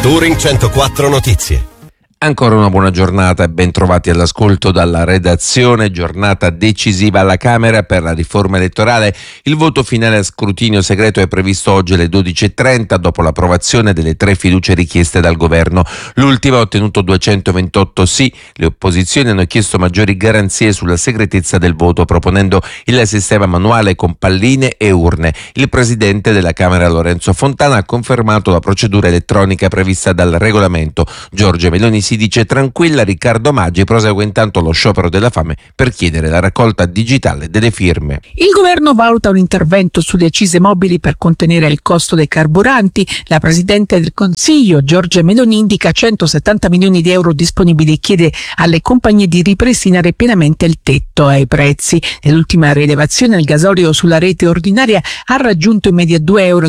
Touring 104 Notizie. Ancora una buona giornata e ben trovati all'ascolto dalla redazione. Giornata decisiva alla Camera per la riforma elettorale. Il voto finale a scrutinio segreto è previsto oggi alle 12.30 dopo l'approvazione delle 3 fiducie richieste dal governo. L'ultima ha ottenuto 228 sì. Le opposizioni hanno chiesto maggiori garanzie sulla segretezza del voto, proponendo il sistema manuale con palline e urne. Il presidente della Camera Lorenzo Fontana ha confermato la procedura elettronica prevista dal regolamento. Giorgia Meloni si dice tranquilla, Riccardo Maggi prosegue intanto lo sciopero della fame per chiedere la raccolta digitale delle firme. Il governo valuta un intervento sulle accise mobili per contenere il costo dei carburanti. La Presidente del Consiglio, Giorgia Meloni, indica 170 milioni di euro disponibili e chiede alle compagnie di ripristinare pienamente il tetto ai prezzi. Nell'ultima rilevazione il gasolio sulla rete ordinaria ha raggiunto in media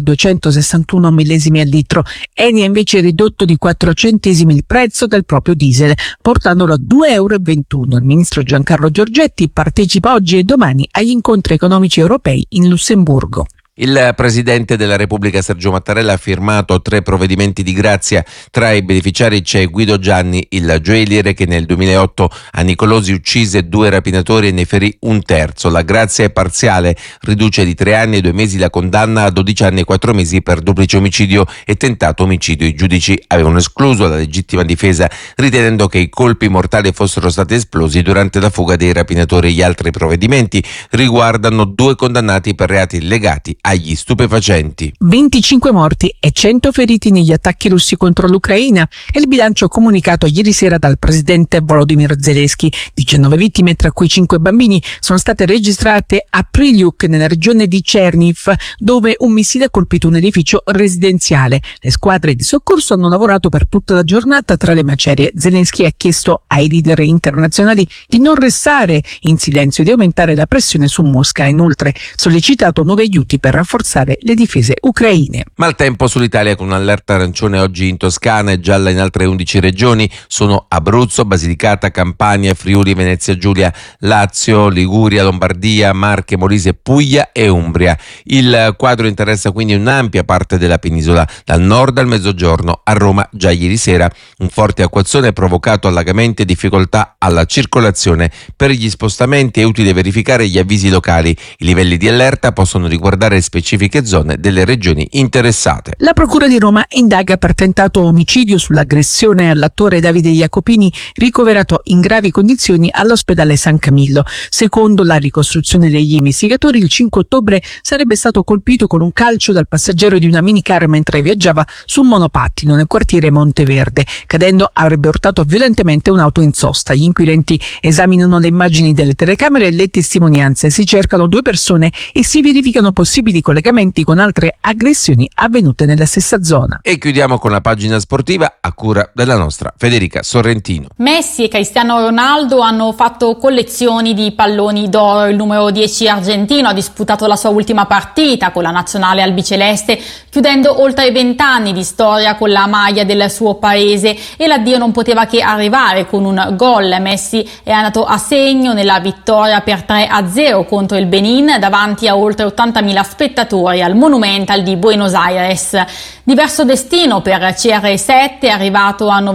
2,261 euro millesimi al litro. Eni ha invece ridotto di 4 centesimi il prezzo del proprio diesel, portandolo a 2,21 euro. Il ministro Giancarlo Giorgetti partecipa oggi e domani agli incontri economici europei in Lussemburgo. Il Presidente della Repubblica Sergio Mattarella ha firmato 3 provvedimenti di grazia. Tra i beneficiari c'è Guido Gianni, il gioielliere che nel 2008 a Nicolosi uccise 2 rapinatori e ne ferì un terzo. La grazia è parziale, riduce di 3 anni e 2 mesi la condanna a 12 anni e 4 mesi per duplice omicidio e tentato omicidio. I giudici avevano escluso la legittima difesa, ritenendo che i colpi mortali fossero stati esplosi durante la fuga dei rapinatori. Gli altri provvedimenti riguardano 2 condannati per reati legati agli stupefacenti. 25 morti e 100 feriti negli attacchi russi contro l'Ucraina è il bilancio comunicato ieri sera dal presidente Volodymyr Zelensky. 19 vittime, tra cui 5 bambini, sono state registrate a Prylyuk, nella regione di Cherniv, dove un missile ha colpito un edificio residenziale. Le squadre di soccorso hanno lavorato per tutta la giornata tra le macerie. Zelensky ha chiesto ai leader internazionali di non restare in silenzio e di aumentare la pressione su Mosca. Ha inoltre sollecitato nuovi aiuti per rafforzare le difese ucraine. Maltempo sull'Italia con allerta arancione oggi in Toscana e gialla in altre 11 regioni. Sono Abruzzo, Basilicata, Campania, Friuli, Venezia Giulia, Lazio, Liguria, Lombardia, Marche, Molise, Puglia e Umbria. Il quadro interessa quindi un'ampia parte della penisola, dal nord al mezzogiorno. A Roma già ieri sera un forte acquazzone ha provocato allagamenti e difficoltà alla circolazione. Per gli spostamenti è utile verificare gli avvisi locali. I livelli di allerta possono riguardare specifiche zone delle regioni interessate. La Procura di Roma indaga per tentato omicidio sull'aggressione all'attore Davide Jacopini, ricoverato in gravi condizioni all'ospedale San Camillo. Secondo la ricostruzione degli investigatori, il 5 ottobre sarebbe stato colpito con un calcio dal passeggero di una minicar mentre viaggiava su un monopattino nel quartiere Monteverde. Cadendo avrebbe urtato violentemente un'auto in sosta. Gli inquirenti esaminano le immagini delle telecamere e le testimonianze. Si cercano 2 persone e si verificano possibili collegamenti con altre aggressioni avvenute nella stessa zona. E chiudiamo con la pagina sportiva a cura della nostra Federica Sorrentino. Messi e Cristiano Ronaldo hanno fatto collezioni di palloni d'oro. Il numero 10 argentino ha disputato la sua ultima partita con la nazionale albiceleste, chiudendo oltre 20 anni di storia con la maglia del suo paese, e l'addio non poteva che arrivare con un gol. Messi è andato a segno nella vittoria per 3-0 contro il Benin davanti a oltre 80.000 spettatori al Monumental di Buenos Aires. Diverso destino per CR7, è arrivato a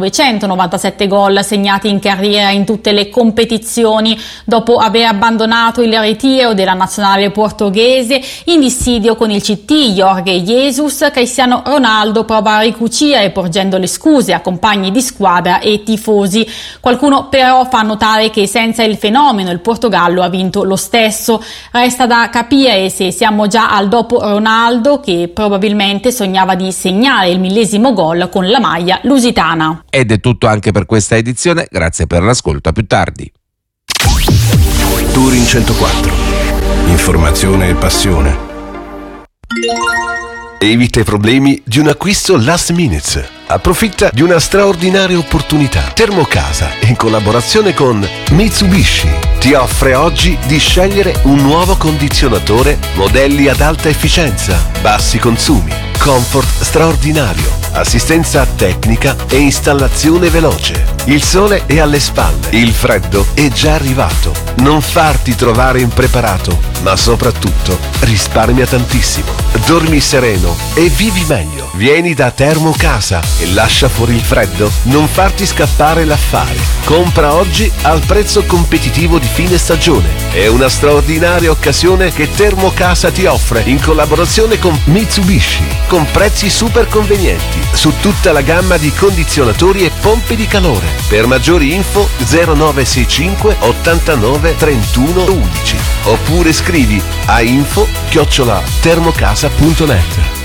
997 gol segnati in carriera in tutte le competizioni dopo aver abbandonato il ritiro della nazionale portoghese. In dissidio con il CT Jorge Jesus, Cristiano Ronaldo prova a ricucire porgendo le scuse a compagni di squadra e tifosi. Qualcuno però fa notare che senza il fenomeno il Portogallo ha vinto lo stesso. Resta da capire se siamo già al dopo Ronaldo, che probabilmente sognava di segnare il 1000° gol con la maglia lusitana. Ed è tutto anche per questa edizione, grazie per l'ascolto, a più tardi. Touring 104. Informazione e passione. Evita i problemi di un acquisto last minute. Approfitta di una straordinaria opportunità. Termocasa, in collaborazione con Mitsubishi, ti offre oggi di scegliere un nuovo condizionatore, modelli ad alta efficienza, bassi consumi, comfort straordinario, assistenza tecnica e installazione veloce. Il sole è alle spalle, il freddo è già arrivato. Non farti trovare impreparato, ma soprattutto risparmia tantissimo. Dormi sereno e vivi meglio. Vieni da Termocasa e lascia fuori il freddo. Non farti scappare l'affare. Compra oggi al prezzo competitivo di fine stagione. È una straordinaria occasione che Termocasa ti offre in collaborazione con Mitsubishi, con prezzi super convenienti su tutta la gamma di condizionatori e pompe di calore. Per maggiori info 0965 89 31 11 oppure scrivi a info@termocasa.net.